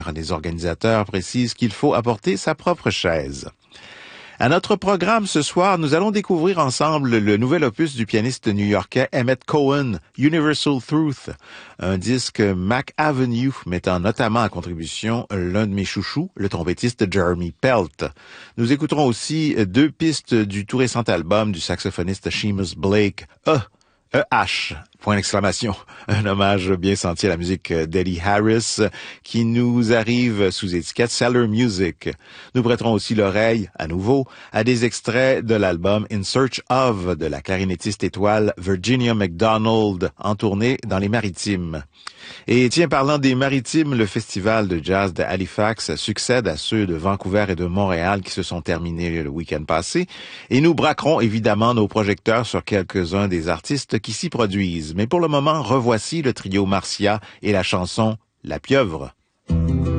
Les organisateurs précisent qu'il faut apporter sa propre chaise. À notre programme ce soir, nous allons découvrir ensemble le nouvel opus du pianiste new-yorkais Emmett Cohen, Universal Truth, un disque Mac Avenue mettant notamment à contribution l'un de mes chouchous, le trompettiste Jeremy Pelt. Nous écouterons aussi 2 pistes du tout récent album du saxophoniste Seamus Blake, E-H, point d'exclamation, un hommage bien senti à la musique d'Eddie Harris qui nous arrive sous étiquette Cellar Music. Nous prêterons aussi l'oreille, à nouveau, à des extraits de l'album In Search of de la clarinettiste étoile Virginia McDonald en tournée dans les Maritimes. Et tiens, parlant des Maritimes, le festival de jazz de Halifax succède à ceux de Vancouver et de Montréal qui se sont terminés le week-end passé et nous braquerons évidemment nos projecteurs sur quelques-uns des artistes qui s'y produisent. Mais pour le moment, revoici le trio Marcia et la chanson La Pieuvre.